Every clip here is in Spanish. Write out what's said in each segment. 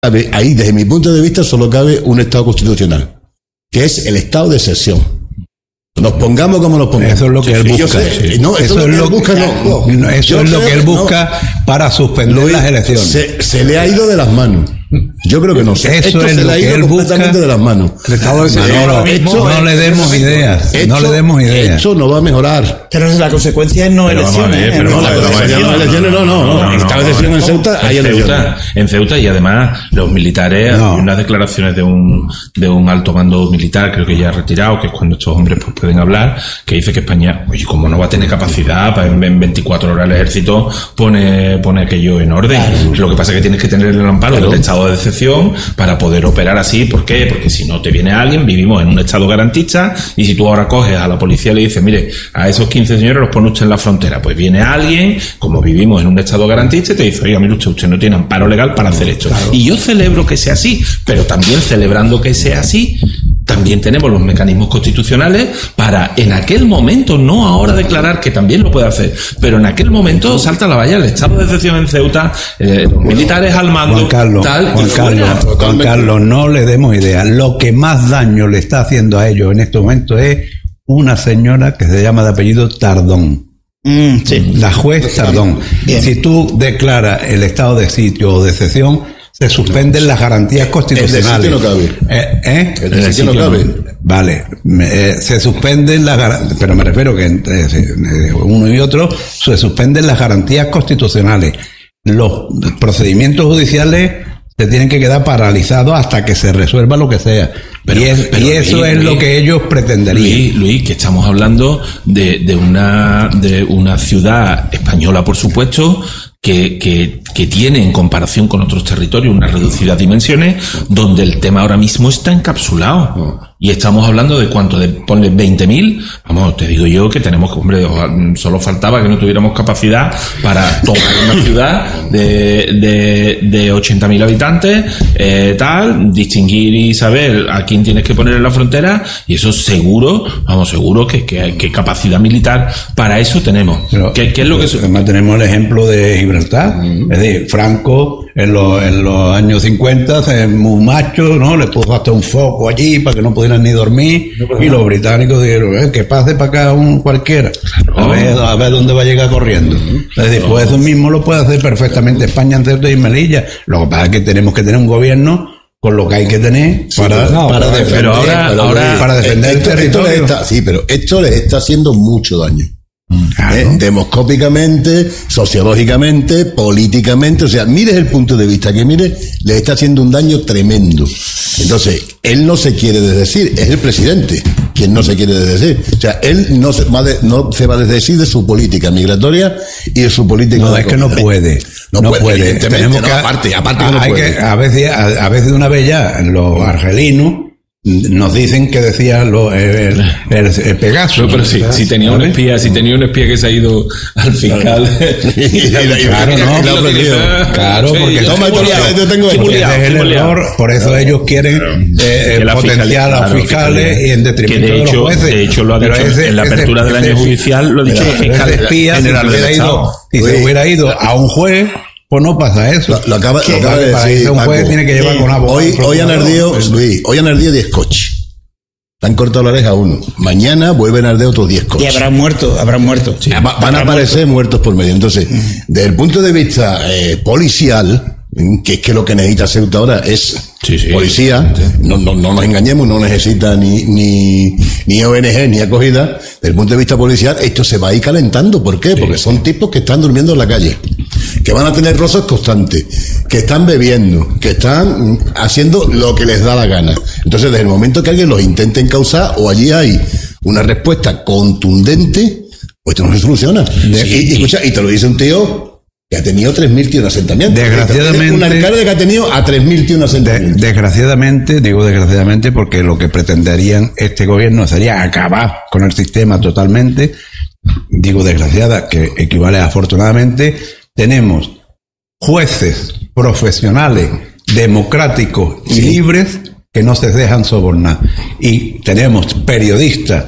ahí, desde mi punto de vista, solo cabe un Estado constitucional, que es el estado de excepción. Nos pongamos como nos pongamos. Eso es lo que él busca. No, eso es lo que él busca, no. Eso es lo que él busca para suspender las elecciones. Se le ha ido de las manos. Yo creo que no. Eso esto es se lo le ha que ido él completamente busca. de las manos. El estado de no le demos ideas. No le demos ideas. Esto no va a mejorar. Pero la consecuencia es no elecciones. No. Estado de excepción en Ceuta, hay elecciones. En Ceuta, y además los militares, unas declaraciones de un alto mando militar, creo que ya retirado, que es cuando estos hombres pues pueden hablar, que dice que España, oye, como no va a tener capacidad, en 24 horas el ejército pone aquello en orden. Claro. Lo que pasa es que tienes que tener el amparo del estado de excepción para poder operar así. ¿Por qué? Porque si no te viene alguien, vivimos en un estado garantista, y si tú ahora coges a la policía y le dices, mire, a esos 15 señores los pone usted en la frontera, pues viene alguien, como vivimos en un estado garantista, y te dice, oiga, mire usted no tiene amparo legal para hacer esto. Claro. Y yo celebro que sea así, pero también celebrando que sea así, también tenemos los mecanismos constitucionales para, en aquel momento, no ahora declarar que también lo puede hacer, pero en aquel momento salta la valla, el estado de excepción en Ceuta, los militares al mando, Juan Carlos, no le demos idea. Lo que más daño le está haciendo a ellos en este momento es una señora que se llama de apellido Tardón. Sí. La juez Tardón. Bien. Si tú declaras el estado de sitio o de excepción, se suspenden las garantías constitucionales. El de sitio no cabe. El de sitio no cabe. Vale. Se suspenden las garantías, pero me refiero que entre uno y otro se suspenden las garantías constitucionales. Los procedimientos judiciales se tienen que quedar paralizados hasta que se resuelva lo que sea. Pero eso es lo que ellos pretenderían. Luis, que estamos hablando de una ciudad española, por supuesto, que tiene, en comparación con otros territorios, unas reducidas dimensiones, donde el tema ahora mismo está encapsulado. Y estamos hablando de cuánto, ponle 20.000. Vamos, te digo yo que tenemos que, hombre, solo faltaba que no tuviéramos capacidad para tomar una ciudad de 80.000 habitantes, distinguir y saber a quién tienes que poner en la frontera, y eso seguro que capacidad militar para eso tenemos. Pero, ¿qué es lo que además tenemos el ejemplo de Gibraltar? Es decir, Franco en los años 50, muy macho, ¿no? Le puso hasta un foco allí para que no pudieran ni dormir, y los británicos dijeron, que pase para acá un cualquiera, a ver dónde va a llegar corriendo. Es decir, pues eso mismo lo puede hacer perfectamente España en Ceuta y Melilla. Lo que pasa es que tenemos que tener un gobierno con lo que hay que tener para defender el territorio. Pero esto les está haciendo mucho daño. Claro. Demoscópicamente, sociológicamente, políticamente, o sea, mires el punto de vista que mire, le está haciendo un daño tremendo. Entonces, él no se quiere desdecir, es el presidente quien no se quiere desdecir. O sea, él no se va a desdecir de su política migratoria y de su política. No, es que no puede. No puede. Tenemos que, aparte que no puede. A veces de una vez ya, los argelinos nos dicen que decía el Pegaso. Pero si tenía un espía, que se ha ido al fiscal. Claro, porque yo tengo por eso ellos quieren potenciar a los fiscales y en detrimento de los jueces. De hecho, lo ha dicho en la apertura del año judicial, lo ha dicho el fiscal general del Estado. Si se hubiera ido a un juez, pues no pasa eso. Lo acaba de decir. Un juez tiene que llevar con una boca. Hoy han ardido 10 coches. Le han cortado la oreja a uno. Mañana vuelven a arder otros 10 coches. Y habrán muerto. Sí. Van a aparecer muertos por medio. Entonces, desde el punto de vista policial, que es que lo que necesita Ceuta ahora es policía. Sí. No nos engañemos, no necesita ni ONG ni acogida. Desde el punto de vista policial, esto se va a ir calentando. ¿Por qué? Porque son tipos que están durmiendo en la calle, que van a tener rozos constantes, que están bebiendo, que están haciendo lo que les da la gana. Entonces, desde el momento que alguien los intente encausar, o allí hay una respuesta contundente, pues esto no se soluciona. Y te lo dice un tío que ha tenido 3.000 tíos en asentamiento. Desgraciadamente. Un alcalde que ha tenido a 3.000 tíos en asentamiento. Desgraciadamente, porque lo que pretenderían este gobierno sería acabar con el sistema totalmente. Digo desgraciada, que equivale a afortunadamente. Tenemos jueces profesionales, democráticos y libres que no se dejan sobornar. Y tenemos periodistas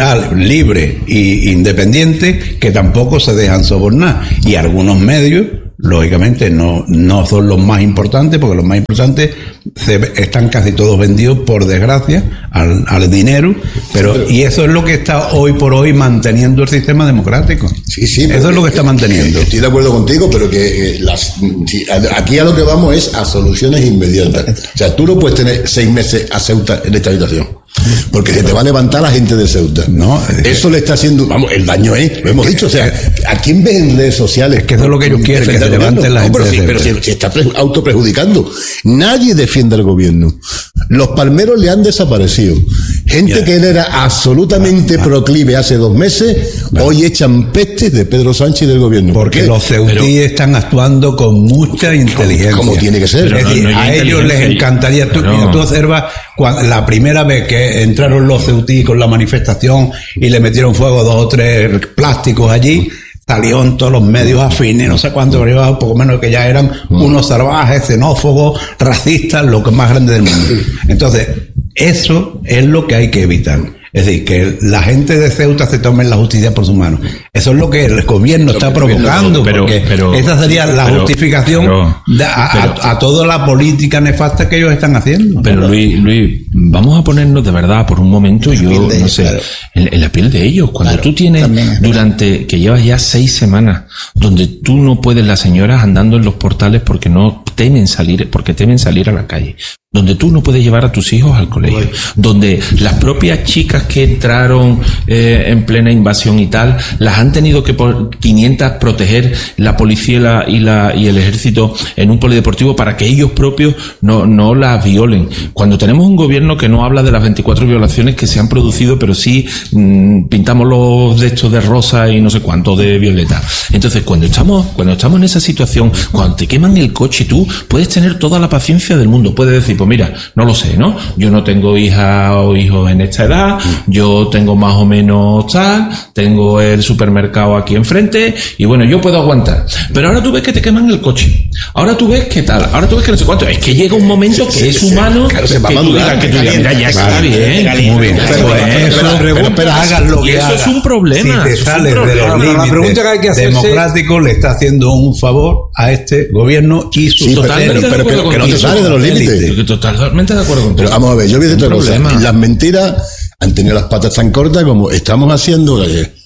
libres e independientes que tampoco se dejan sobornar. Y algunos medios lógicamente no son los más importantes, porque los más importantes están casi todos vendidos, por desgracia, al dinero, y eso es lo que está hoy por hoy manteniendo el sistema democrático. Sí, eso es lo que está manteniendo. Estoy de acuerdo contigo, pero que aquí a lo que vamos es a soluciones inmediatas. O sea, tú no puedes tener 6 meses a Ceuta en esta habitación, porque se te va a levantar la gente de Ceuta. No, eso le está haciendo, vamos, el daño lo hemos dicho, o sea, ¿a quién ves en redes sociales? Es que eso es lo que ellos quieren, que se levanten la gente. Pero si está autoprejudicando. Nadie defiende al gobierno. Los palmeros le han desaparecido. Gente que él era absolutamente proclive hace 2 meses, hoy echan pestes de Pedro Sánchez y del gobierno. Porque los ceutíes están actuando con mucha inteligencia. Como tiene que ser. Es decir, a ellos les encantaría. Tú observas la primera vez que entraron los ceutíes con la manifestación y le metieron fuego 2 o 3 plásticos allí, salió en todos los medios afines, no sé cuánto, pero poco menos, que ya eran unos salvajes, xenófobos, racistas, lo que es más grande del mundo. Entonces, eso es lo que hay que evitar. Es decir, que la gente de Ceuta se tome la justicia por sus manos. Eso es lo que el gobierno está provocando, porque esa sería la justificación a toda la política nefasta que ellos están haciendo. Pero Luis, vamos a ponernos de verdad por un momento, en la piel de ellos. Cuando tú tienes, que llevas ya 6 semanas, donde tú no puedes, las señoras andando en los portales porque temen salir a la calle, donde tú no puedes llevar a tus hijos al colegio, donde las propias chicas que entraron en plena invasión y tal, las han tenido que por 500 proteger la policía y el ejército en un polideportivo para que ellos propios no las violen. Cuando tenemos un gobierno que no habla de las 24 violaciones que se han producido, pero sí pintamos los de estos de rosa y no sé cuánto de violeta. Entonces, cuando estamos en esa situación, cuando te queman el coche, tú puedes tener toda la paciencia del mundo, puedes decir, pues mira, no lo sé, ¿no? Yo no tengo hija o hijos en esta edad, yo tengo más o menos tal, tengo el supermercado aquí enfrente, y bueno, yo puedo aguantar. Pero ahora tú ves que te queman el coche, ahora tú ves que tal, ahora tú ves que no sé cuánto. Es que llega un momento que es humano, que tú digas, mira, ya está bien, muy bien. Pero hagan lo que hagan. Eso es un problema. Si te sales de los límites democráticos, le está haciendo un favor a este gobierno y su pero que no te sales de los límites. Totalmente de acuerdo contigo. Pero vamos a ver, yo voy a decir otra cosa. Las mentiras han tenido las patas tan cortas como estamos haciendo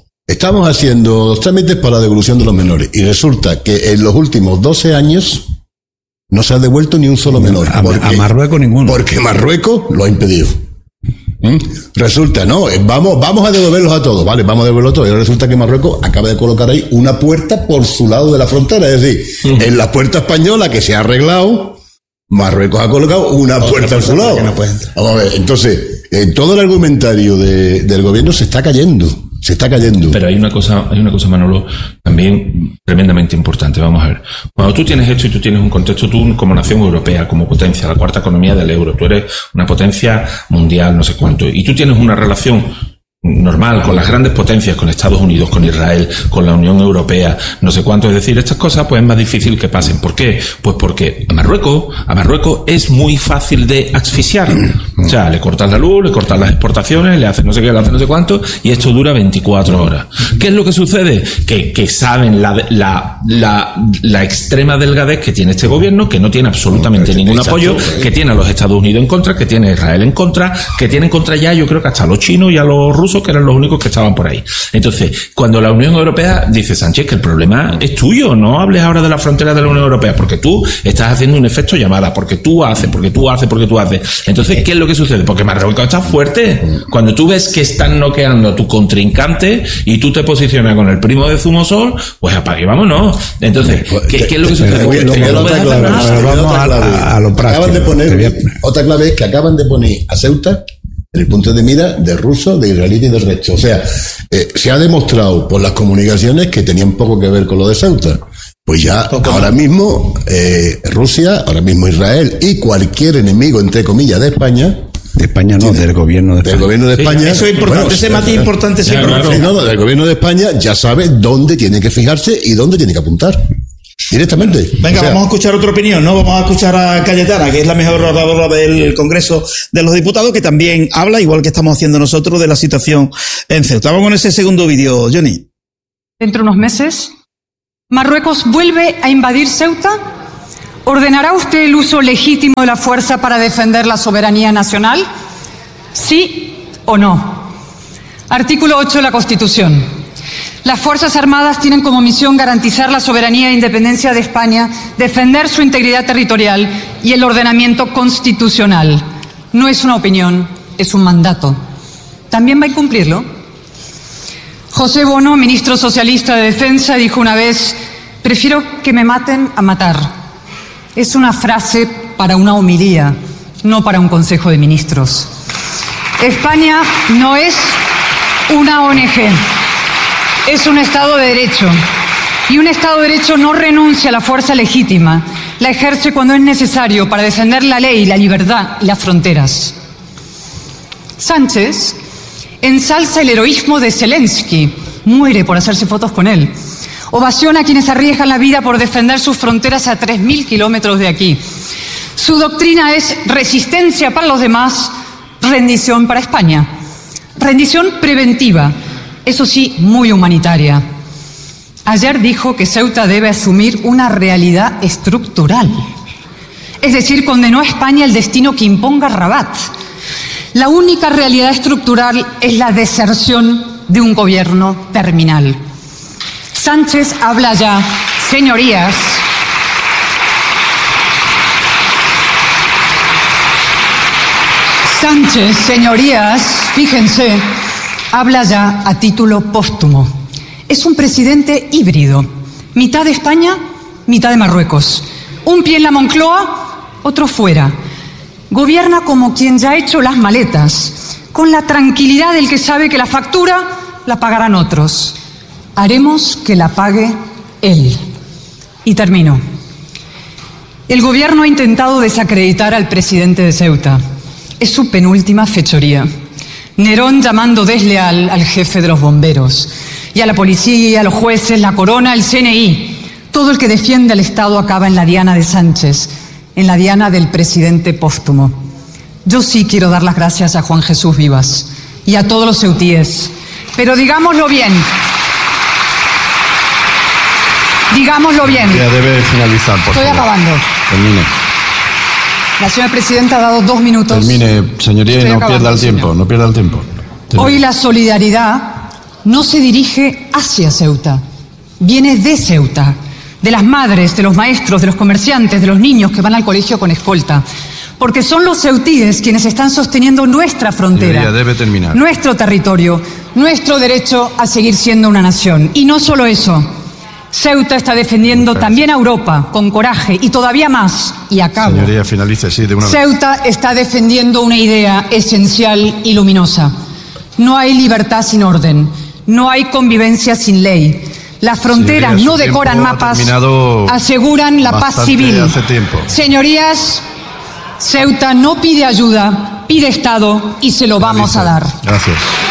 los trámites para la devolución de los menores. Y resulta que en los últimos 12 años no se ha devuelto ni un solo menor. A Marruecos ninguno. Porque Marruecos lo ha impedido. Resulta, vamos a devolverlos a todos, vale, vamos a devolverlos a todos. Y resulta que Marruecos acaba de colocar ahí una puerta por su lado de la frontera. Es decir, en la puerta española que se ha arreglado, Marruecos ha colocado una puerta por su lado. Vamos a ver, entonces, todo el argumentario del gobierno se está cayendo. Pero hay una cosa, Manolo, también tremendamente importante. Vamos a ver. Cuando tú tienes esto y tú tienes un contexto, tú como nación europea, como potencia, la cuarta economía del euro, tú eres una potencia mundial, no sé cuánto, y tú tienes una relación normal con las grandes potencias, con Estados Unidos, con Israel, con la Unión Europea, no sé cuánto. Es decir, estas cosas pues es más difícil que pasen. ¿Por qué? Pues porque a Marruecos es muy fácil de asfixiar. O sea, le cortas la luz, le cortas las exportaciones, le hacen no sé qué, le hacen no sé cuánto, y esto dura 24 horas. ¿Qué es lo que sucede? Que saben la extrema delgadez que tiene este gobierno, que no tiene absolutamente ningún apoyo, que tiene a los Estados Unidos en contra, que tiene a Israel en contra, que tiene en contra ya, yo creo que hasta a los chinos y a los rusos, que eran los únicos que estaban por ahí. Entonces, cuando la Unión Europea dice, Sánchez, que el problema es tuyo, no hables ahora de la frontera de la Unión Europea, porque tú estás haciendo un efecto llamada, porque tú haces. Entonces, ¿qué es lo que sucede? Porque Marruecos está fuerte. Cuando tú ves que están noqueando a tu contrincante y tú te posicionas con el primo de Zumosol, pues apague, vámonos. Entonces, ¿qué es lo que sucede? Vamos a lo práctico. Otra clave es que acaban de poner a Ceuta en el punto de mira de rusos, de israelíes y del resto. O sea, se ha demostrado por las comunicaciones que tenían poco que ver con lo de Ceuta. Pues ya, ahora mismo, Rusia, ahora mismo Israel y cualquier enemigo, entre comillas, de España. De España no, del gobierno de España. Del gobierno de España. Eso es importante, ese matiz importante siempre. Del gobierno de España ya sabe dónde tiene que fijarse y dónde tiene que apuntar. Directamente. Venga, vamos a escuchar otra opinión, ¿no? Vamos a escuchar a Cayetana, que es la mejor oradora del Congreso de los Diputados, que también habla, igual que estamos haciendo nosotros, de la situación en Ceuta. Vamos con ese segundo vídeo, Johnny. Dentro de unos meses ¿Marruecos vuelve a invadir Ceuta? ¿Ordenará usted el uso legítimo de la fuerza para defender la soberanía nacional? ¿Sí o no? Artículo 8 de la Constitución. Las Fuerzas Armadas tienen como misión garantizar la soberanía e independencia de España, defender su integridad territorial y el ordenamiento constitucional. No es una opinión, es un mandato. ¿También va a incumplirlo? José Bono, ministro socialista de Defensa, dijo una vez: prefiero que me maten a matar. Es una frase para una homilía, no para un Consejo de Ministros. España no es una ONG, es un Estado de Derecho. Y un Estado de Derecho no renuncia a la fuerza legítima, la ejerce cuando es necesario para defender la ley, la libertad y las fronteras. Sánchez ensalza el heroísmo de Zelensky, muere por hacerse fotos con él. Ovaciona a quienes arriesgan la vida por defender sus fronteras a 3.000 kilómetros de aquí. Su doctrina es resistencia para los demás, rendición para España. Rendición preventiva, eso sí, muy humanitaria. Ayer dijo que Ceuta debe asumir una realidad estructural. Es decir, condenó a España al destino que imponga Rabat. La única realidad estructural es la deserción de un gobierno terminal. Sánchez habla ya, señorías. Sánchez, señorías, fíjense, habla ya a título póstumo. Es un presidente híbrido, mitad de España, mitad de Marruecos. Un pie en la Moncloa, otro fuera. Gobierna como quien ya ha hecho las maletas, con la tranquilidad del que sabe que la factura la pagarán otros. Haremos que la pague él. Y termino. El gobierno ha intentado desacreditar al presidente de Ceuta. Es su penúltima fechoría. Nerón llamando desleal al jefe de los bomberos, y a la policía, a los jueces, la corona, el CNI. Todo el que defiende al Estado acaba en la diana de Sánchez, en la diana del presidente póstumo. Yo sí quiero dar las gracias a Juan Jesús Vivas y a todos los ceutíes, pero digámoslo bien. Digámoslo bien. Ya debe finalizar, por favor. Estoy acabando. Termine. La señora presidenta ha dado 2 minutos. Termine, señoría, y no pierda el tiempo. No pierda el tiempo. Termine. Hoy la solidaridad no se dirige hacia Ceuta, viene de Ceuta, de las madres, de los maestros, de los comerciantes, de los niños que van al colegio con escolta, porque son los ceutíes quienes están sosteniendo nuestra frontera, ya debe terminar, nuestro territorio, nuestro derecho a seguir siendo una nación. Y no solo eso, Ceuta está defendiendo también a Europa con coraje y todavía más, y acabo. Señoría, finalice, sí, de una vez. Ceuta está defendiendo una idea esencial y luminosa. No hay libertad sin orden, no hay convivencia sin ley. Las fronteras no decoran mapas, aseguran la paz civil. Señorías, Ceuta no pide ayuda, pide Estado y se lo vamos a dar. Gracias.